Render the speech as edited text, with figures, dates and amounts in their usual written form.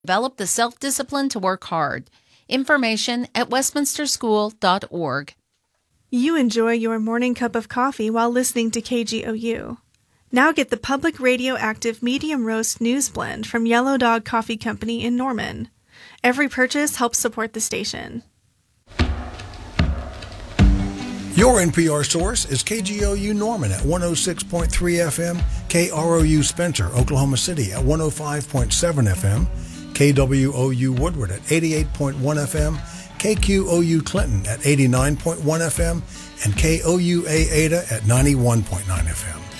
Develop the self-discipline to work hard. Information at westminsterschool.org. You enjoy your morning cup of coffee while listening to KGOU. Now get the Public Radioactive Medium Roast News Blend from Yellow Dog Coffee Company in Norman. Every purchase helps support the station. Your NPR source is KGOU Norman at 106.3 FM, KROU Spencer, Oklahoma City at 105.7 FM, KWOU Woodward at 88.1 FM, KQOU Clinton at 89.1 FM, and KOUA Ada at 91.9 FM.